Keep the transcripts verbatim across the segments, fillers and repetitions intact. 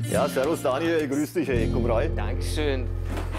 Ja, servus Daniel, grüß dich, hey, komm rein. Dankeschön.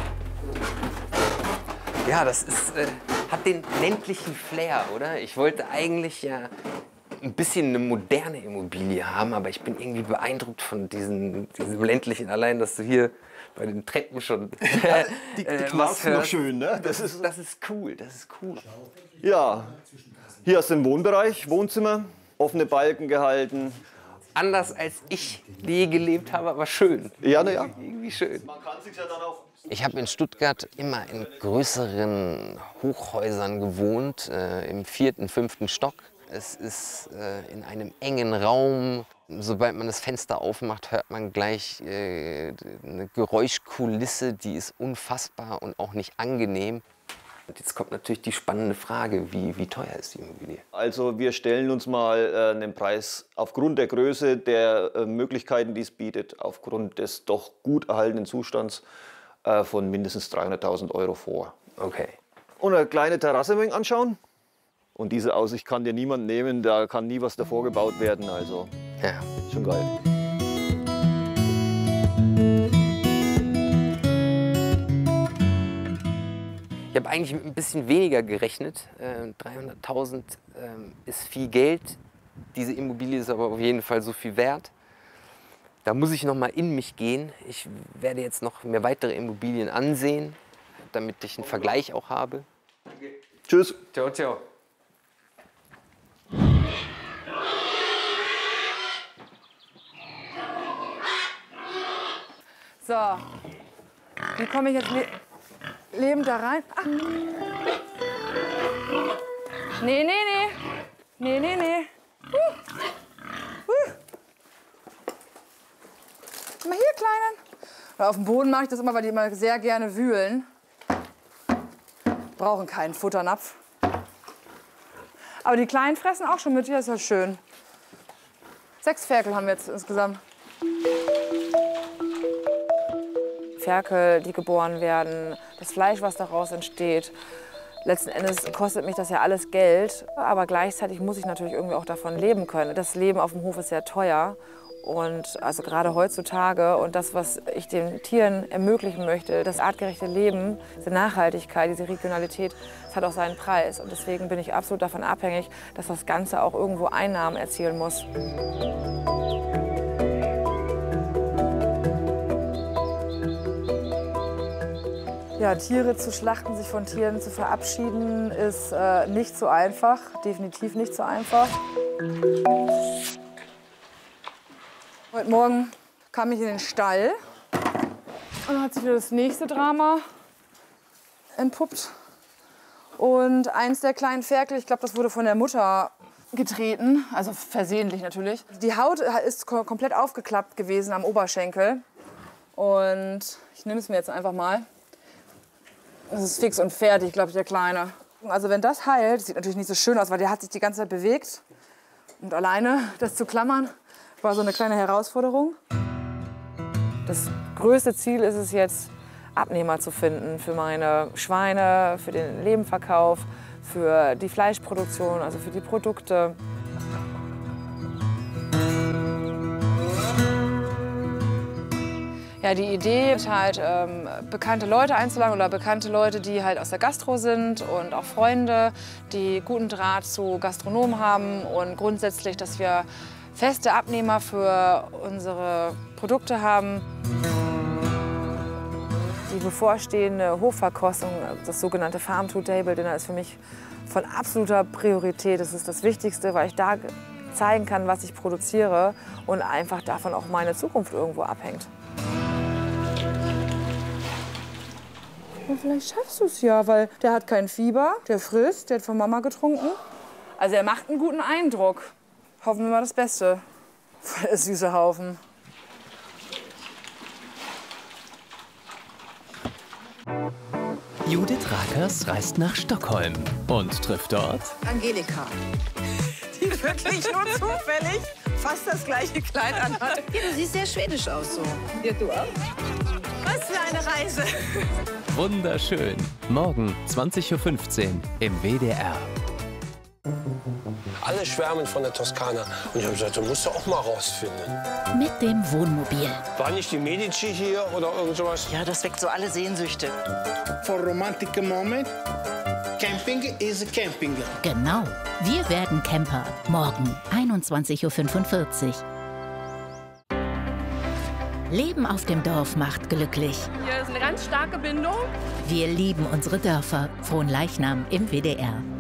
Ja, das ist, äh, hat den ländlichen Flair, oder? Ich wollte eigentlich ja ein bisschen eine moderne Immobilie haben, aber ich bin irgendwie beeindruckt von diesen, diesem ländlichen. Allein, dass du hier bei den Treppen schon Ja, die, die äh, Klasse was noch schön, ne? Das ist, das ist cool, das ist cool. Ja, hier hast du den Wohnbereich, Wohnzimmer, offene Balken gehalten. Anders als ich je gelebt habe, aber schön. Ja, na ja. Irgendwie schön. Man kann sich ja dann auch. Ich habe in Stuttgart immer in größeren Hochhäusern gewohnt, äh, im vierten, fünften Stock. Es ist äh, in einem engen Raum. Sobald man das Fenster aufmacht, hört man gleich äh, eine Geräuschkulisse, die ist unfassbar und auch nicht angenehm. Und jetzt kommt natürlich die spannende Frage, wie, wie teuer ist die Immobilie? Also wir stellen uns mal äh, einen Preis aufgrund der Größe der äh, Möglichkeiten, die es bietet, aufgrund des doch gut erhaltenen Zustands äh, von mindestens dreihunderttausend Euro vor. Okay. Und eine kleine Terrasse ein wenig anschauen. Und diese Aussicht kann dir niemand nehmen, da kann nie was davor gebaut werden, also Ja. schon geil. Ich habe eigentlich mit ein bisschen weniger gerechnet. Äh, dreihunderttausend ähm, ist viel Geld. Diese Immobilie ist aber auf jeden Fall so viel wert. Da muss ich noch mal in mich gehen. Ich werde jetzt noch mir weitere Immobilien ansehen, damit ich einen Vergleich auch habe. Tschüss. Ciao, ciao. So, wie komme ich jetzt le lebend da rein? Ach. Nee, nee, nee. Nee, nee, nee. Huh. Huh. Guck mal hier, Kleinen. Auf dem Boden mache ich das immer, weil die immer sehr gerne wühlen. Brauchen keinen Futternapf. Aber die Kleinen fressen auch schon mit, hier ist ja schön. Sechs Ferkel haben wir jetzt insgesamt. Ferkel, die geboren werden, das Fleisch, was daraus entsteht. Letzten Endes kostet mich das ja alles Geld, aber gleichzeitig muss ich natürlich irgendwie auch davon leben können. Das Leben auf dem Hof ist sehr teuer und also gerade heutzutage und das, was ich den Tieren ermöglichen möchte, das artgerechte Leben, diese Nachhaltigkeit, diese Regionalität, das hat auch seinen Preis und deswegen bin ich absolut davon abhängig, dass das Ganze auch irgendwo Einnahmen erzielen muss. Ja, Tiere zu schlachten, sich von Tieren zu verabschieden, ist äh, nicht so einfach, definitiv nicht so einfach. Heute Morgen kam ich in den Stall und dann hat sich wieder das nächste Drama entpuppt. Und eins der kleinen Ferkel, ich glaube, das wurde von der Mutter getreten, also versehentlich natürlich. Die Haut ist komplett aufgeklappt gewesen am Oberschenkel. Und ich nehme es mir jetzt einfach mal. Das ist fix und fertig, glaube ich, der Kleine. Also wenn das heilt, sieht natürlich nicht so schön aus, weil der hat sich die ganze Zeit bewegt. Und alleine das zu klammern, war so eine kleine Herausforderung. Das größte Ziel ist es jetzt, Abnehmer zu finden für meine Schweine, für den Lebenverkauf, für die Fleischproduktion, also für die Produkte. Ja, die Idee ist halt, ähm, bekannte Leute einzuladen oder bekannte Leute, die halt aus der Gastro sind und auch Freunde, die guten Draht zu Gastronomen haben und grundsätzlich, dass wir feste Abnehmer für unsere Produkte haben. Die bevorstehende Hofverkostung, das sogenannte Farm-to-Table-Dinner, ist für mich von absoluter Priorität. Das ist das Wichtigste, weil ich da zeigen kann, was ich produziere und einfach davon auch meine Zukunft irgendwo abhängt. Ja, vielleicht schaffst du es ja, weil der hat kein Fieber, der frisst, der hat von Mama getrunken. Also er macht einen guten Eindruck. Hoffen wir mal das Beste. Voll der süße Haufen. Judith Rakers reist nach Stockholm und trifft dort Angelika, die wirklich nur zufällig fast das gleiche Kleid anhat. Ja, du siehst sehr schwedisch aus so. Ja, du auch. Was für eine Reise. Wunderschön. Morgen zwanzig Uhr fünfzehn im W D R. Alle schwärmen von der Toskana. Und ich habe gesagt, du musst du auch mal rausfinden. Mit dem Wohnmobil. War nicht die Medici hier oder irgend sowas? Ja, das weckt so alle Sehnsüchte. For romantic moment, camping is camping. Genau. Wir werden Camper. Morgen einundzwanzig Uhr fünfundvierzig. Leben auf dem Dorf macht glücklich. Hier ist eine ganz starke Bindung. Wir lieben unsere Dörfer. Frohnleichnam im W D R.